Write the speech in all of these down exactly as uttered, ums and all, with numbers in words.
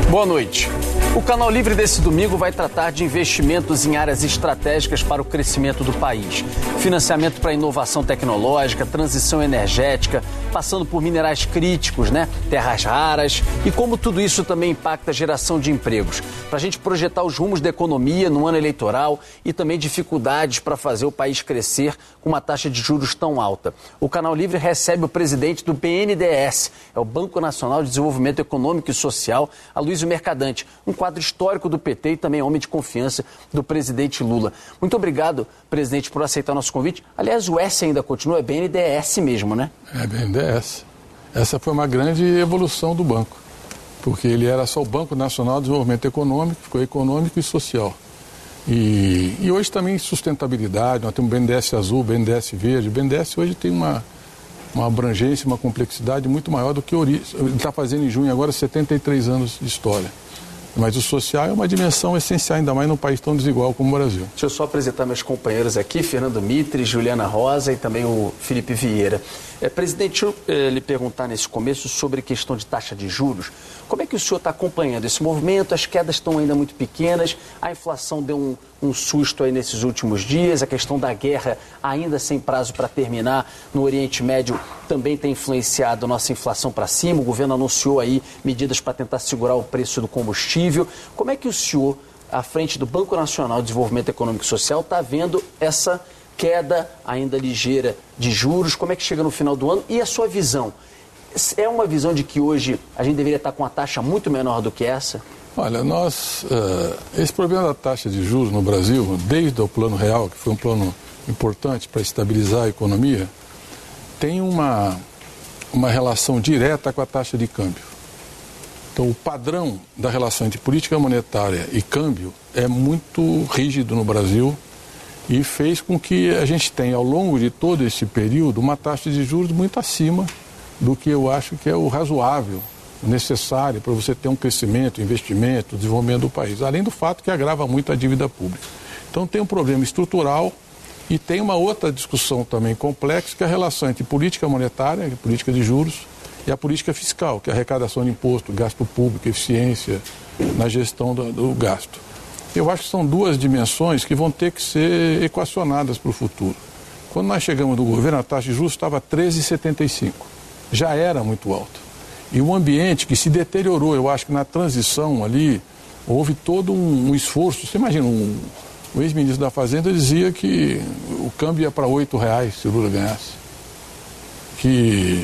Boa noite. O Canal Livre desse domingo vai tratar de investimentos em áreas estratégicas para o crescimento do país. Financiamento para inovação tecnológica, transição energética, passando por minerais críticos, né? Terras raras e como tudo isso também impacta a geração de empregos. Para a gente projetar os rumos da economia no ano eleitoral e também dificuldades para fazer o país crescer com uma taxa de juros tão alta. O Canal Livre recebe o presidente do B N D E S, é o Banco Nacional de Desenvolvimento Econômico e Social, Aloysio Mercadante, um quadro histórico do P T e também homem de confiança do presidente Lula. Muito obrigado, presidente, por aceitar nosso convite. Aliás, o S ainda continua, é B N D E S mesmo, né? É B N D E S. Essa foi uma grande evolução do banco, porque ele era só o Banco Nacional de Desenvolvimento Econômico, ficou econômico e social. E, e hoje também sustentabilidade, nós temos o B N D E S azul, B N D E S verde. O B N D E S hoje tem uma, uma abrangência, uma complexidade muito maior do que o Ori. Ele está fazendo em junho agora setenta e três anos de história. Mas o social é uma dimensão essencial, ainda mais num país tão desigual como o Brasil. Deixa eu só apresentar meus companheiros aqui, Fernando Mitre, Juliana Rosa e também o Felipe Vieira. É, presidente, deixa eu é, lhe perguntar nesse começo sobre questão de taxa de juros. Como é que o senhor está acompanhando esse movimento? As quedas estão ainda muito pequenas, a inflação deu um, um susto aí nesses últimos dias, a questão da guerra ainda sem prazo para terminar no Oriente Médio também tem influenciado a nossa inflação para cima. O governo anunciou aí medidas para tentar segurar o preço do combustível. Como é que o senhor, à frente do Banco Nacional de Desenvolvimento Econômico e Social, está vendo essa queda ainda ligeira de juros? Como é que chega no final do ano? E a sua visão? É uma visão de que hoje a gente deveria estar com uma taxa muito menor do que essa? Olha, nós, uh, esse problema da taxa de juros no Brasil, desde o Plano Real, que foi um plano importante para estabilizar a economia, tem uma, uma relação direta com a taxa de câmbio. Então, o padrão da relação entre política monetária e câmbio é muito rígido no Brasil e fez com que a gente tenha, ao longo de todo esse período, uma taxa de juros muito acima do que eu acho que é o razoável, necessário para você ter um crescimento, investimento, desenvolvimento do país. Além do fato que agrava muito a dívida pública. Então, tem um problema estrutural. E tem uma outra discussão também complexa, que é a relação entre política monetária, política de juros, e a política fiscal, que é a arrecadação de imposto, gasto público, eficiência na gestão do, do gasto. Eu acho que são duas dimensões que vão ter que ser equacionadas para o futuro. Quando nós chegamos no governo, a taxa de juros estava treze vírgula setenta e cinco. Já era muito alta. E um ambiente que se deteriorou, eu acho que na transição ali, houve todo um, um esforço. Você imagina um... O ex-ministro da Fazenda dizia que o câmbio ia para oito reais se o Lula ganhasse. Que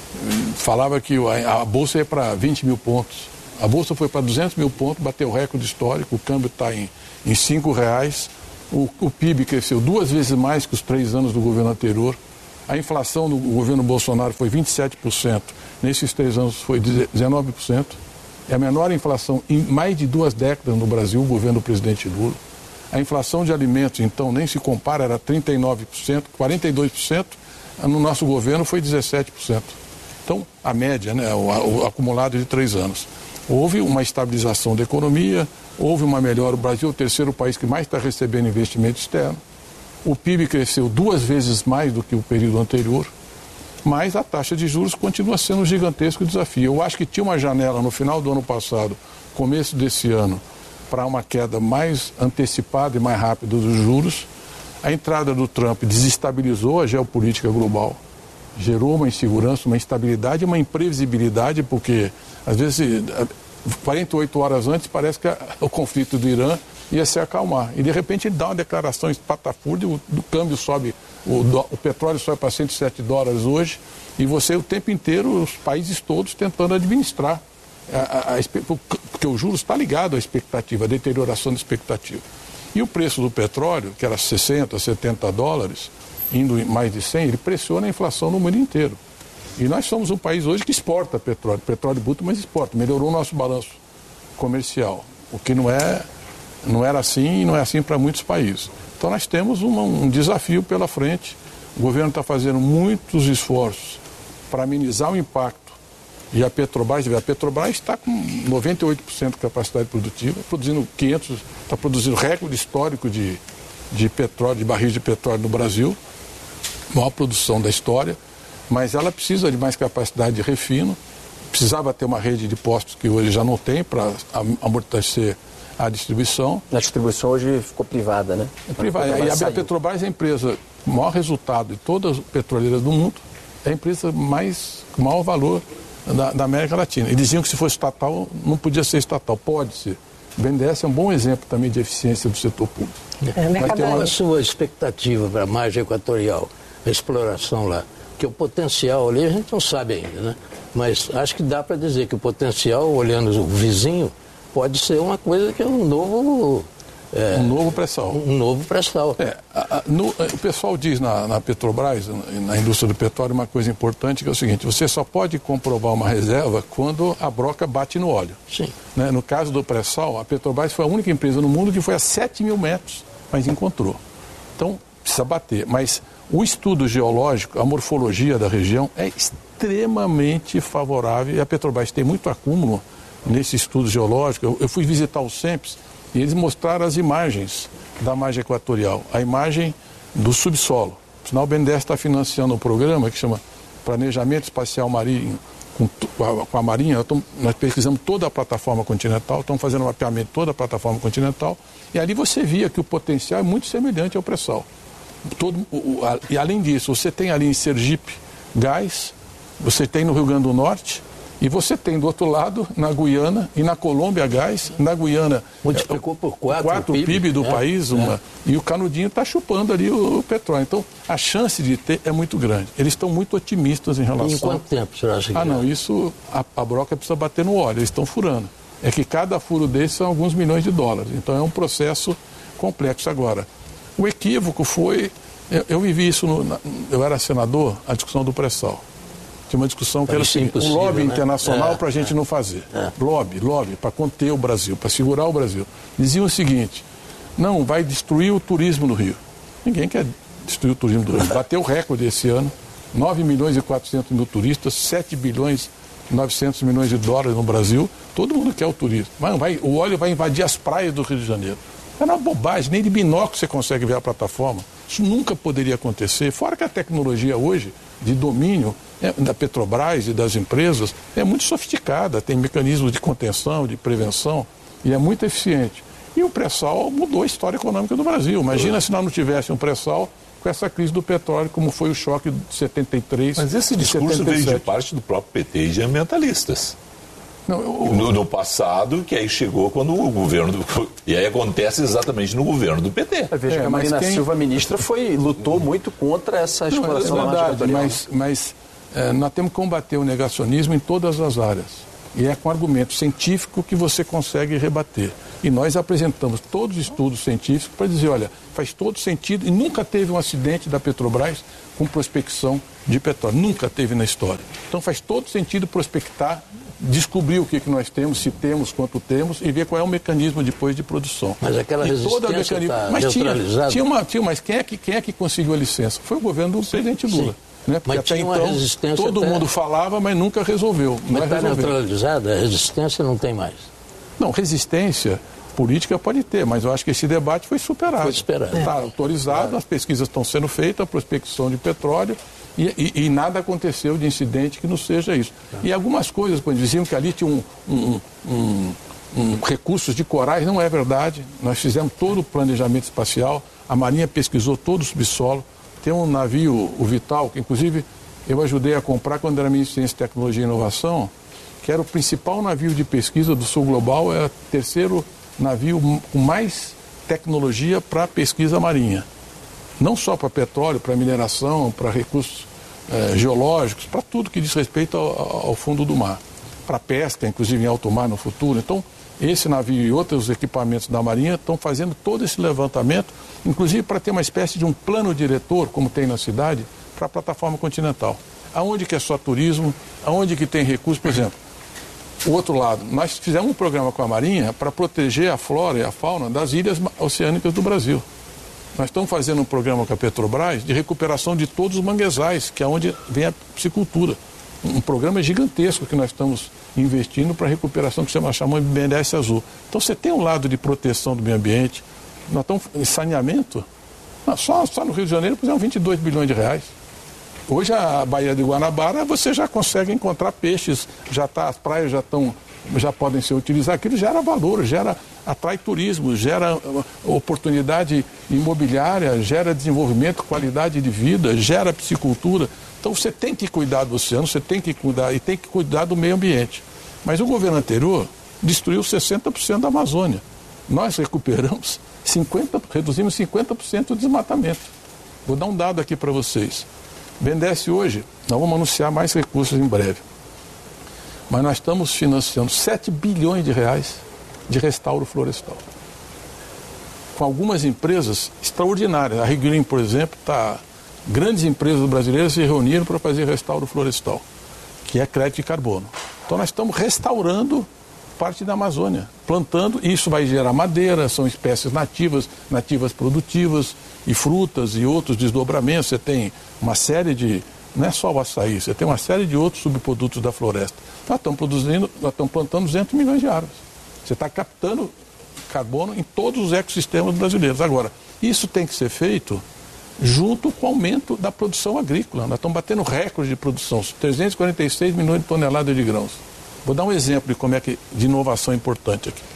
falava que a, a Bolsa ia para vinte mil pontos. A Bolsa foi para duzentos mil pontos, bateu o recorde histórico, o câmbio está em, em cinco reais. O, o P I B cresceu duas vezes mais que os três anos do governo anterior. A inflação do governo Bolsonaro foi vinte e sete por cento. Nesses três anos foi dezenove por cento. É a menor inflação em mais de duas décadas no Brasil, o governo do presidente Lula. A inflação de alimentos, então, nem se compara, era trinta e nove por cento, quarenta e dois por cento, no nosso governo foi dezessete por cento. Então, a média, né, o, o acumulado de três anos. Houve uma estabilização da economia, houve uma melhora. O Brasil é o terceiro país que mais está recebendo investimento externo. O P I B cresceu duas vezes mais do que o período anterior, mas a taxa de juros continua sendo um gigantesco desafio. Eu acho que tinha uma janela no final do ano passado, começo desse ano, para uma queda mais antecipada e mais rápida dos juros. A entrada do Trump desestabilizou a geopolítica global, gerou uma insegurança, uma instabilidade e uma imprevisibilidade, porque, às vezes, quarenta e oito horas antes, parece que a, o conflito do Irã ia se acalmar. E, de repente, ele dá uma declaração espatafúrdia, o, o câmbio sobe, o, o petróleo sobe para cento e sete dólares hoje, e você, o tempo inteiro, os países todos tentando administrar. A, a, a, porque o juros está ligado à expectativa, à deterioração da expectativa. E o preço do petróleo, que era sessenta, setenta dólares, indo em mais de cem, ele pressiona a inflação no mundo inteiro. E nós somos um país hoje que exporta petróleo, petróleo bruto, mas exporta. Melhorou o nosso balanço comercial, o que não, é, não era assim e não é assim para muitos países. Então nós temos uma, um desafio pela frente. O governo está fazendo muitos esforços para amenizar o impacto. E a Petrobras, a Petrobras está com noventa e oito por cento de capacidade produtiva, produzindo quinhentos, está produzindo recorde histórico de, de petróleo, de barris de petróleo no Brasil, maior produção da história, mas ela precisa de mais capacidade de refino, precisava ter uma rede de postos que hoje já não tem para amortecer a distribuição. A distribuição hoje ficou privada, né? É privada. E a, a Petrobras é a empresa com maior resultado de todas as petroleiras do mundo, é a empresa mais, com maior valor da, da América Latina. E diziam que se fosse estatal, não podia ser estatal. Pode ser. O B N D E S é um bom exemplo também de eficiência do setor público. É, qual uma... a sua expectativa para a margem equatorial, a exploração lá? Porque o potencial ali a gente não sabe ainda, né? Mas acho que dá para dizer que o potencial, olhando o vizinho, pode ser uma coisa que é um novo... É, um novo pré-sal. Um novo pré-sal. É, a, a, no, o pessoal diz na, na Petrobras, na indústria do petróleo, uma coisa importante, que é o seguinte: você só pode comprovar uma reserva quando a broca bate no óleo. Sim. Né? No caso do pré-sal, a Petrobras foi a única empresa no mundo que foi a sete mil metros, mas encontrou. Então, precisa bater. Mas o estudo geológico, a morfologia da região é extremamente favorável, e a Petrobras tem muito acúmulo nesse estudo geológico. Eu, eu fui visitar o SEMPES, e eles mostraram as imagens da margem equatorial, a imagem do subsolo. Afinal, o B N D E S está financiando um programa que chama Planejamento Espacial Marinho com, com a Marinha. Nós, estamos, nós pesquisamos toda a plataforma continental, estamos fazendo um mapeamento de toda a plataforma continental, e ali você via que o potencial é muito semelhante ao pré-sal. Todo, o, a, e além disso, você tem ali em Sergipe gás, você tem no Rio Grande do Norte, e você tem do outro lado, na Guiana e na Colômbia gás, na Guiana... Multiplicou por quatro, quatro o P I B, P I B do é, país, uma, é. E o canudinho está chupando ali o, o petróleo. Então, a chance de ter é muito grande. Eles estão muito otimistas em relação... E em quanto tempo você acha que Ah, não, isso, a, a broca precisa bater no óleo, eles estão furando. É que cada furo desse são alguns milhões de dólares. Então, é um processo complexo. Agora, o equívoco foi... Eu, eu vivi isso, no, na, eu era senador, a discussão do pré-sal. Tinha uma discussão que era assim, um lobby, né, internacional é, para a gente é, não fazer. É. Lobby, lobby, para conter o Brasil, para segurar o Brasil. Diziam o seguinte: não, vai destruir o turismo do Rio. Ninguém quer destruir o turismo do Rio. Bateu o recorde esse ano, nove milhões e quatrocentos mil turistas, sete bilhões e novecentos milhões de dólares no Brasil. Todo mundo quer o turismo. Mas vai, o óleo vai invadir as praias do Rio de Janeiro. É uma bobagem, nem de binóculo você consegue ver a plataforma. Isso nunca poderia acontecer. Fora que a tecnologia hoje, de domínio é, da Petrobras e das empresas, é muito sofisticada, tem mecanismos de contenção, de prevenção, e é muito eficiente. E o pré-sal mudou a história econômica do Brasil. Imagina se nós não tivéssemos um pré-sal com essa crise do petróleo, como foi o choque de setenta e três. Mas esse discurso veio de parte do próprio P T e de ambientalistas. Não, eu... no, no passado, que aí chegou quando o governo... Do... E aí acontece exatamente no governo do P T. Veja é, que a Marina quem... Silva, ministra, foi, lutou muito contra essa exploração da margem equatorial. Mas, mas é, nós temos que combater o negacionismo em todas as áreas. E é com argumento científico que você consegue rebater. E nós apresentamos todos os estudos científicos para dizer, olha, faz todo sentido, e nunca teve um acidente da Petrobras com prospecção de petróleo. Nunca teve na história. Então faz todo sentido prospectar, descobrir o que, que nós temos, se temos, quanto temos, e ver qual é o mecanismo depois de produção. Mas aquela e resistência mecanismo... está mas tinha, tinha uma, tinha, mas quem é, que, quem é que conseguiu a licença? Foi o governo do sim, presidente Lula. Né? Porque mas até então todo até... mundo falava, mas nunca resolveu. Mas está neutralizada? A resistência não tem mais? Não, resistência política pode ter, mas eu acho que esse debate foi superado. Foi superado. Está é. autorizado, é. as pesquisas estão sendo feitas, a prospecção de petróleo, e, e, e nada aconteceu de incidente que não seja isso. É. E algumas coisas, quando diziam que ali tinha um, um, um, um recursos de corais, não é verdade. Nós fizemos todo o planejamento espacial, a Marinha pesquisou todo o subsolo. Tem um navio, o Vital, que inclusive eu ajudei a comprar quando era ministro de Ciência, Tecnologia e Inovação, que era o principal navio de pesquisa do Sul Global, era o terceiro navio com mais tecnologia para pesquisa marinha. Não só para petróleo, para mineração, para recursos eh, geológicos, para tudo que diz respeito ao, ao fundo do mar. Para pesca, inclusive em alto mar no futuro. Então, esse navio e outros equipamentos da Marinha estão fazendo todo esse levantamento, inclusive para ter uma espécie de um plano diretor, como tem na cidade, para a plataforma continental. Aonde que é só turismo, aonde que tem recursos, por exemplo. O outro lado, nós fizemos um programa com a Marinha para proteger a flora e a fauna das ilhas oceânicas do Brasil. Nós estamos fazendo um programa com a Petrobras de recuperação de todos os manguezais, que é onde vem a piscicultura. Um programa gigantesco que nós estamos investindo para a recuperação, que chama, chamamos de B N D E S Azul. Então você tem um lado de proteção do meio ambiente, nós estamos em saneamento, só, só no Rio de Janeiro pusemos vinte e dois bilhões de reais. Hoje a Baía de Guanabara você já consegue encontrar peixes, já tá, as praias já estão, já podem ser utilizadas, aquilo gera valor, gera, atrai turismo, gera oportunidade imobiliária, gera desenvolvimento, qualidade de vida, gera piscicultura. Então você tem que cuidar do oceano, você tem que cuidar e tem que cuidar do meio ambiente. Mas o governo anterior destruiu sessenta por cento da Amazônia. Nós recuperamos cinquenta por cento, reduzimos cinquenta por cento do desmatamento. Vou dar um dado aqui para vocês. BNDES hoje, nós vamos anunciar mais recursos em breve. Mas nós estamos financiando sete bilhões de reais de restauro florestal. Com algumas empresas extraordinárias. A Rio Green, por exemplo, está... Grandes empresas brasileiras se reuniram para fazer restauro florestal, que é crédito de carbono. Então nós estamos restaurando parte da Amazônia, plantando, e isso vai gerar madeira, são espécies nativas, nativas produtivas, e frutas e outros desdobramentos. Você tem uma série de, não é só o açaí, você tem uma série de outros subprodutos da floresta. Nós estamos produzindo, nós estamos plantando duzentos milhões de árvores. Você está captando carbono em todos os ecossistemas brasileiros. Agora, isso tem que ser feito junto com o aumento da produção agrícola. Nós estamos batendo recorde de produção, trezentos e quarenta e seis milhões de toneladas de grãos. Vou dar um exemplo de como é que, de inovação importante aqui.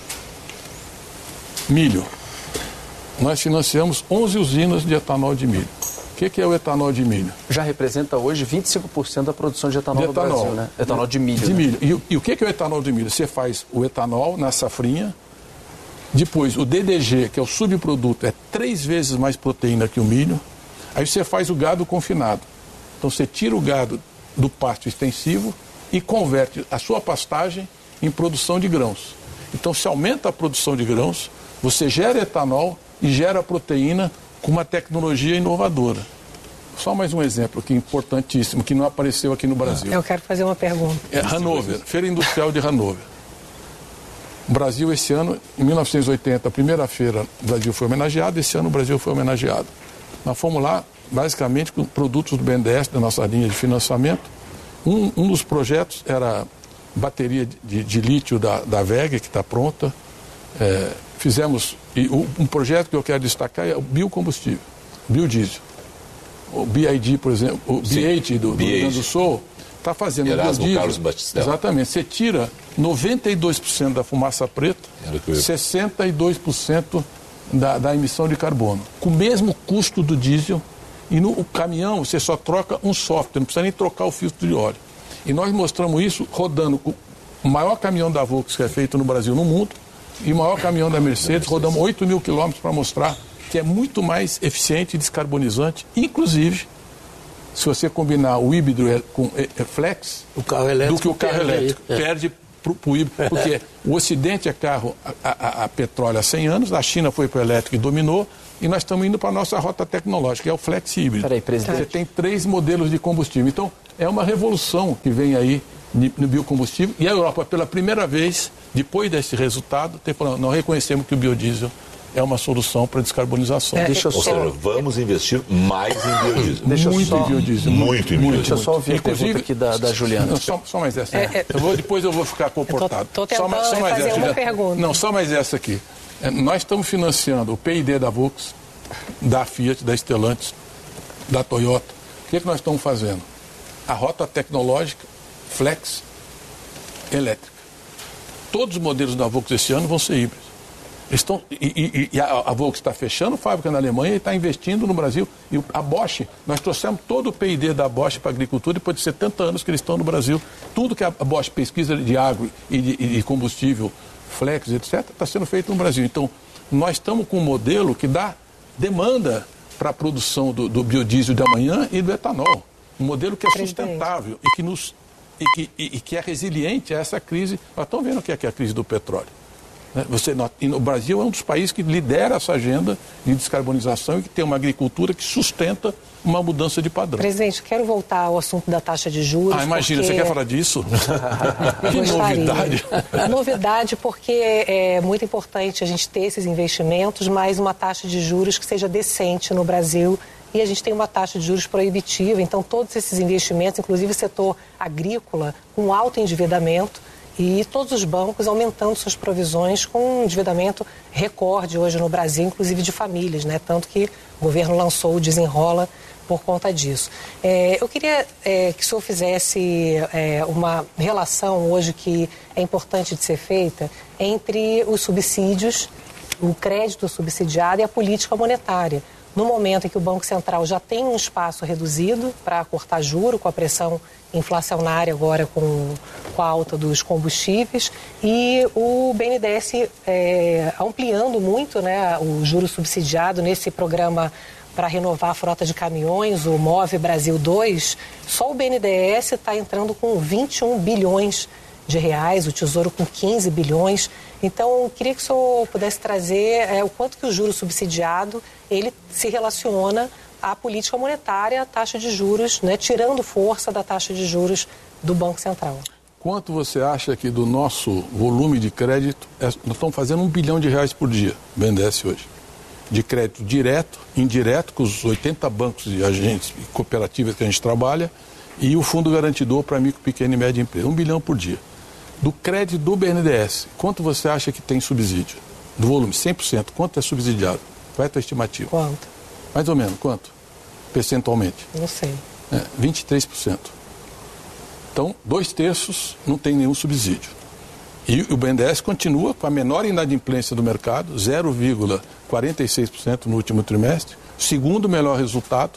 Milho. Nós financiamos onze usinas de etanol de milho. O que, que é o etanol de milho? Já representa hoje vinte e cinco por cento da produção de etanol, de no etanol Brasil, né? Etanol de milho. De né? milho. E, e o que, que é o etanol de milho? Você faz o etanol na safrinha, depois o D D G, que é o subproduto, é três vezes mais proteína que o milho. Aí você faz o gado confinado. Então você tira o gado do pasto extensivo e converte a sua pastagem em produção de grãos. Então se aumenta a produção de grãos, você gera etanol e gera proteína com uma tecnologia inovadora. Só mais um exemplo aqui importantíssimo, que não apareceu aqui no Brasil. Eu quero fazer uma pergunta. É Hanover, Feira Industrial de Hanover. O Brasil esse ano, em mil novecentos e oitenta, a primeira feira, o Brasil foi homenageado, esse ano o Brasil foi homenageado. Nós fomos lá, basicamente, com produtos do B N D E S, da nossa linha de financiamento. Um, um dos projetos era bateria de, de, de lítio da, da W E G, que está pronta. É, fizemos, e um projeto que eu quero destacar é o biocombustível, biodiesel. O B I D, por exemplo, o B oito do, do Rio Grande do Sul, está fazendo Erasmo biodiesel. Carlos Batistella. Exatamente. Você tira noventa e dois por cento da fumaça preta, sessenta e dois por cento Da, da emissão de carbono, com o mesmo custo do diesel, e no o caminhão você só troca um software, não precisa nem trocar o filtro de óleo. E nós mostramos isso rodando com o maior caminhão da Volkswagen que é feito no Brasil, no mundo, e o maior caminhão da Mercedes, rodamos oito mil quilômetros para mostrar que é muito mais eficiente e descarbonizante, inclusive, se você combinar o híbrido com é, flex, o carro elétrico do que o carro perde, elétrico, é. perde pro híbrido, porque o Ocidente é carro a, a, a petróleo há cem anos, a China foi para o elétrico e dominou, e nós estamos indo para a nossa rota tecnológica, que é o flex híbrido. Peraí, presidente. Você tem três modelos de combustível. Então, é uma revolução que vem aí no biocombustível, e a Europa, pela primeira vez, depois desse resultado, tem falado, nós reconhecemos que o biodiesel é uma solução para descarbonização. É, Deixa eu Ou só... seja, vamos investir mais em biodiesel. Deixa muito só... em biodiesel. Muito em biodiesel. Deixa eu só ouvir Inclusive, a pergunta aqui da, da Juliana. Não, só, só mais essa. É, é... Eu vou, depois eu vou ficar comportado. Estou tentando só, só mais fazer essa, uma já. pergunta. Não, só mais essa aqui. É, nós estamos financiando o P I D da Volkswagen, da Fiat, da Stellantis, da Toyota. O que, é que nós estamos fazendo? A rota tecnológica flex elétrica. Todos os modelos da Volkswagen esse ano vão ser híbridos. Estão, e, e, e a, a Volkswagen está fechando fábrica na Alemanha e está investindo no Brasil. E a Bosch, nós trouxemos todo o P I D da Bosch para a agricultura depois de setenta anos que eles estão no Brasil. Tudo que a Bosch pesquisa de agro e de, e de combustível, flex, etcétera, está sendo feito no Brasil. Então, nós estamos com um modelo que dá demanda para a produção do, do biodiesel de amanhã e do etanol. Um modelo que é sustentável e que, nos, e, que, e, e que é resiliente a essa crise. Nós estamos vendo o que é, que é a crise do petróleo. Você, e o Brasil é um dos países que lidera essa agenda de descarbonização e que tem uma agricultura que sustenta uma mudança de padrão. Presidente, quero voltar ao assunto da taxa de juros. Ah, imagina, porque... você quer falar disso? Que Gostaria. novidade. Novidade porque é muito importante a gente ter esses investimentos, mas uma taxa de juros que seja decente no Brasil. E a gente tem uma taxa de juros proibitiva, então todos esses investimentos, inclusive o setor agrícola, com alto endividamento, e todos os bancos aumentando suas provisões com um endividamento recorde hoje no Brasil, inclusive de famílias, né? Tanto que o governo lançou o Desenrola por conta disso. É, eu queria é, que o senhor fizesse é, uma relação hoje que é importante de ser feita entre os subsídios, o crédito subsidiado e a política monetária. No momento em que o Banco Central já tem um espaço reduzido para cortar juro com a pressão inflacionária agora com, com a alta dos combustíveis e o B N D E S é, ampliando muito, né, o juro subsidiado nesse programa para renovar a frota de caminhões, o Move Brasil dois, só o B N D E S está entrando com vinte e um bilhões de reais, o Tesouro com quinze bilhões. Então, queria que o senhor pudesse trazer é, o quanto que o juro subsidiado ele se relaciona à política monetária, à taxa de juros, né, tirando força da taxa de juros do Banco Central. Quanto você acha que do nosso volume de crédito, é, nós estamos fazendo um bilhão de reais por dia, B N D E S hoje, de crédito direto, indireto, com os oitenta bancos e agentes e cooperativas que a gente trabalha, e o Fundo Garantidor para micro, pequena e média empresa, um bilhão por dia. Do crédito do B N D E S, quanto você acha que tem subsídio? Do volume, cem por cento, quanto é subsidiado? Qual é a tua estimativa? Quanto? Mais ou menos, quanto? Percentualmente? Não sei. É, vinte e três por cento. Então, dois terços não tem nenhum subsídio. E o B N D E S continua com a menor inadimplência do mercado, zero vírgula quarenta e seis por cento no último trimestre, segundo melhor resultado,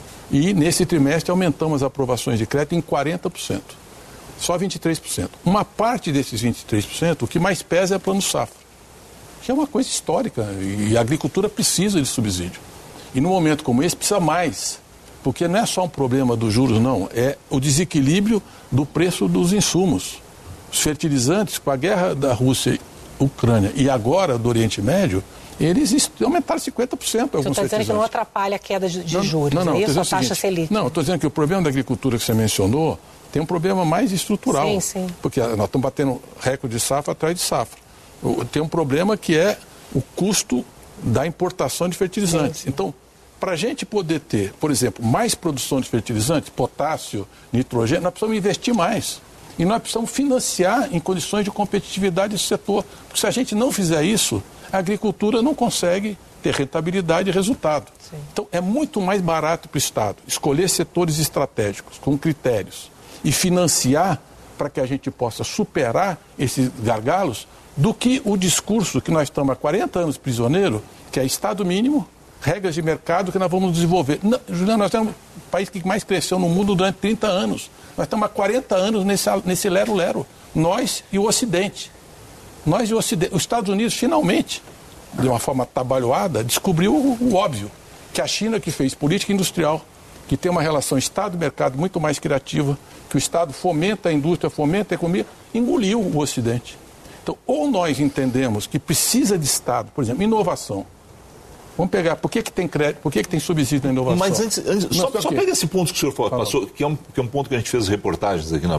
e nesse trimestre aumentamos as aprovações de crédito em quarenta por cento. Só vinte e três por cento. Uma parte desses vinte e três por cento, o que mais pesa é o Plano Safra, que é uma coisa histórica, e a agricultura precisa de subsídio. E num momento como esse precisa mais, porque não é só um problema dos juros, não, é o desequilíbrio do preço dos insumos. Os fertilizantes, com a guerra da Rússia e Ucrânia e agora do Oriente Médio, eles aumentaram cinquenta por cento alguns fertilizantes. Você está dizendo que não atrapalha a queda de, de não, juros, não, não, é isso? A taxa seguinte, Selic? Não, estou dizendo que o problema da agricultura que você mencionou tem um problema mais estrutural. Sim, sim. Porque nós estamos batendo recorde de safra atrás de safra. Tem um problema que é o custo da importação de fertilizantes. Sim, sim. Então, para a gente poder ter, por exemplo, mais produção de fertilizantes, potássio, nitrogênio, nós precisamos investir mais. E nós precisamos financiar em condições de competitividade esse setor. Porque se a gente não fizer isso, a agricultura não consegue ter rentabilidade e resultado. Sim. Então, é muito mais barato para o Estado escolher setores estratégicos, com critérios, e financiar para que a gente possa superar esses gargalos, do que o discurso que nós estamos há quarenta anos prisioneiro, que é Estado mínimo, regras de mercado que nós vamos desenvolver. Não, Juliano, nós temos o país que mais cresceu no mundo durante trinta anos. Nós estamos há quarenta anos nesse, nesse lero-lero. Nós e o Ocidente. Nós e o Ocidente. Os Estados Unidos, finalmente, de uma forma atabalhoada, descobriu o, o óbvio, que a China, que fez política industrial, que tem uma relação Estado-mercado muito mais criativa, que o Estado fomenta a indústria, fomenta a economia, engoliu o Ocidente. Então, ou nós entendemos que precisa de Estado, por exemplo, inovação. Vamos pegar, por que, que tem crédito, por que, que tem subsídio na inovação? Mas antes, antes só, só pega esse ponto que o senhor falou, passou, que é, um, que é um ponto que a gente fez reportagens aqui na